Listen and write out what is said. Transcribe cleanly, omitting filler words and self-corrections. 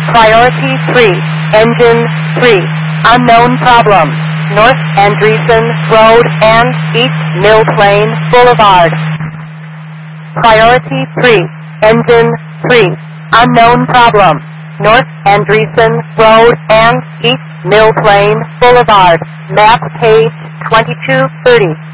Priority 3, Engine 3, unknown problem, North Andreessen Road and East Mill Plain Boulevard. Priority 3, Engine 3, unknown problem, North Andreessen Road and East Mill Plain Boulevard. Map page 2230.